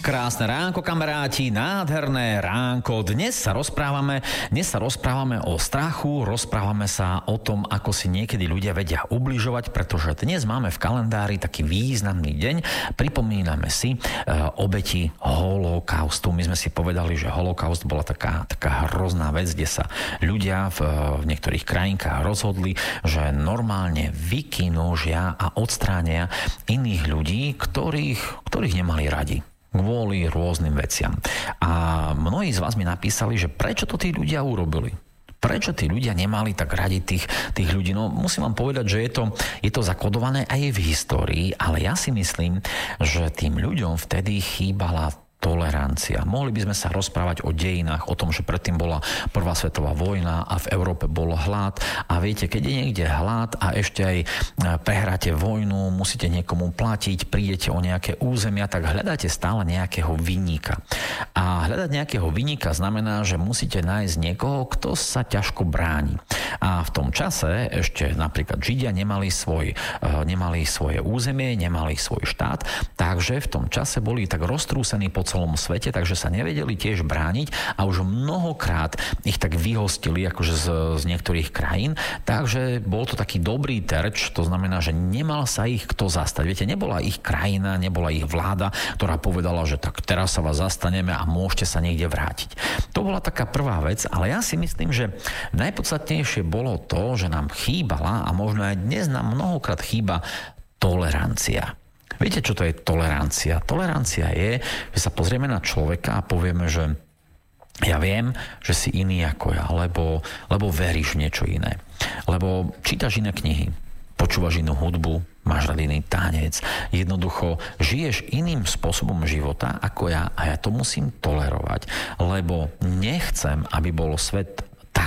Krásne ránko, kamaráti, nádherné ránko. Dnes sa rozprávame o strachu, rozprávame sa o tom, ako si niekedy ľudia vedia ubližovať, pretože dnes máme v kalendári taký významný deň. Pripomíname si obeti holokaustu. My sme si povedali, že holokaust bola taká hrozná vec, kde sa ľudia v niektorých krajinkách rozhodli, že normálne vykinožia a odstránia iných ľudí, ktorých nemali radi kvôli rôznym veciam. A mnohí z vás mi napísali, že prečo to tí ľudia urobili. Prečo tí ľudia nemali tak radi tých ľudí? No musím vám povedať, že je to zakodované aj v histórii, ale ja si myslím, že tým ľuďom vtedy chýbala tolerancia. Mohli by sme sa rozprávať o dejinách, o tom, že predtým bola Prvá svetová vojna a v Európe bol hlad. A viete, keď je niekde hlad a ešte aj prehráte vojnu, musíte niekomu platiť, prídete o nejaké územia, tak hľadáte stále nejakého vinníka. A hľadať nejakého vinníka znamená, že musíte nájsť niekoho, kto sa ťažko bráni. A v tom čase ešte napríklad Židia nemali svoje územie, nemali svoj štát, takže v tom čase boli tak roztrúsení po celom svete, takže sa nevedeli tiež brániť a už mnohokrát ich tak vyhostili akože z niektorých krajín, takže bol to taký dobrý terč, to znamená, že nemal sa ich kto zastať. Viete, nebola ich krajina, nebola ich vláda, ktorá povedala, že tak teraz sa vás zastaneme a môžete sa niekde vrátiť. To bola taká prvá vec, ale ja si myslím, že najpodstatnejšie bolo to, že nám chýbala a možno aj dnes nám mnohokrát chýba tolerancia. Viete, čo to je tolerancia? Tolerancia je, že sa pozrieme na človeka a povieme, že ja viem, že si iný ako ja, lebo veríš v niečo iné. Lebo čítaš iné knihy, počúvaš inú hudbu, máš rád iný tanec. Jednoducho žiješ iným spôsobom života ako ja a ja to musím tolerovať, lebo nechcem, aby bol svet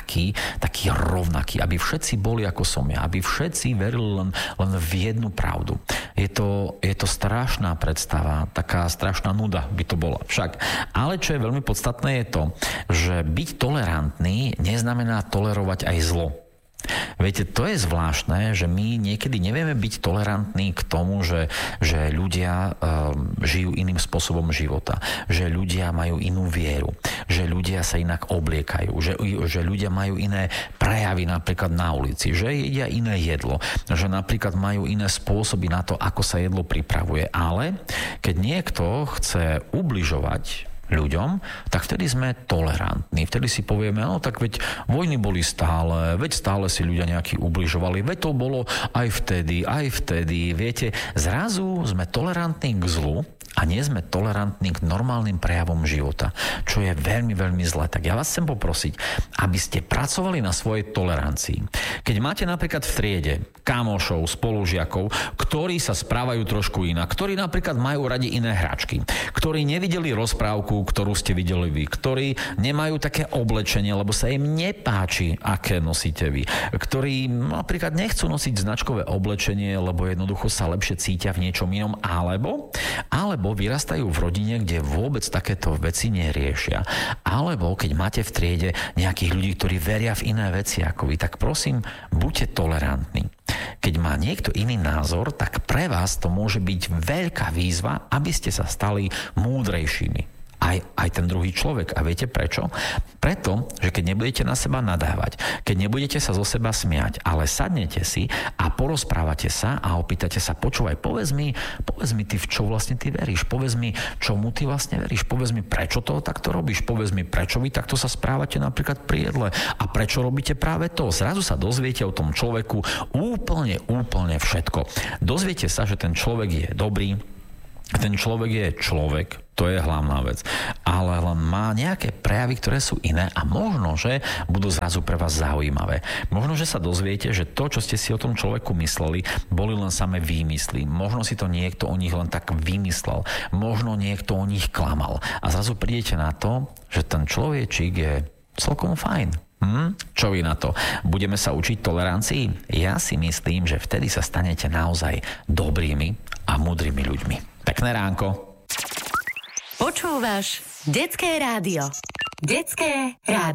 taký rovnaký, aby všetci boli ako som ja, aby všetci verili len v jednu pravdu. Je to strašná predstava, taká strašná nuda by to bola však. Ale čo je veľmi podstatné je to, že byť tolerantný neznamená tolerovať aj zlo. Viete, to je zvláštne, že my niekedy nevieme byť tolerantní k tomu, že ľudia žijú iným spôsobom života, že ľudia majú inú vieru, že ľudia sa inak obliekajú, že ľudia majú iné prejavy napríklad na ulici, že jedia iné jedlo, že napríklad majú iné spôsoby na to, ako sa jedlo pripravuje. Ale keď niekto chce ubližovať ľuďom, tak vtedy sme tolerantní. Vtedy si povieme, no tak veď vojny boli stále si ľudia nejakí ubližovali, veď to bolo aj vtedy. Viete, zrazu sme tolerantní k zlu a nie sme tolerantní k normálnym prejavom života, čo je veľmi, veľmi zlé. Tak ja vás chcem poprosiť, aby ste pracovali na svojej tolerancii. Keď máte napríklad v triede kamošov, spolužiakov, ktorí sa správajú trošku inak, ktorí napríklad majú radi iné hračky, ktorí nevideli rozprávku, ktorú ste videli vy, ktorí nemajú také oblečenie, lebo sa im nepáči, aké nosíte vy, ktorí napríklad nechcú nosiť značkové oblečenie, lebo jednoducho sa lepšie cítia v niečom inom, alebo vyrastajú v rodine, kde vôbec takéto veci neriešia. Alebo keď máte v triede nejakých ľudí, ktorí veria v iné veci ako vy, tak prosím, buďte tolerantní. Keď má niekto iný názor, tak pre vás to môže byť veľká výzva, aby ste sa stali múdrejšími. Aj ten druhý človek. A viete prečo? Preto, že keď nebudete na seba nadávať, keď nebudete sa zo seba smiať, ale sadnete si a porozprávate sa a opýtate sa, počúvaj, povedz mi ty, v čo vlastne ty veríš, povedz mi, čomu ty vlastne veríš, povedz mi, prečo to takto robíš, povedz mi, prečo vy takto sa správate napríklad pri jedle a prečo robíte práve to. Zrazu sa dozviete o tom človeku úplne všetko. Dozviete sa, že ten človek je dobrý, ten človek je človek, to je hlavná vec, ale len má nejaké prejavy, ktoré sú iné a možno, že budú zrazu pre vás zaujímavé. Možno, že sa dozviete, že to, čo ste si o tom človeku mysleli, boli len samé výmysly. Možno si to niekto o nich len tak vymyslel. Možno niekto o nich klamal. A zrazu prídete na to, že ten človečík je celkom fajn. Čo vy na to? Budeme sa učiť tolerancii? Ja si myslím, že vtedy sa stanete naozaj dobrými a múdrymi ľuďmi. Pekné ránko. Počúvaš Detské rádio. Detské rádio.